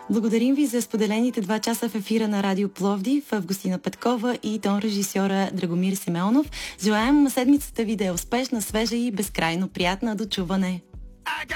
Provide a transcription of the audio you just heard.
Благодарим ви за споделените 2 часа в ефира на Радио Пловдив, Августина Петкова и тон режисьора Драгомир Симеонов. Желаем седмицата ви да е успешна, свежа и безкрайно приятна. До чуване!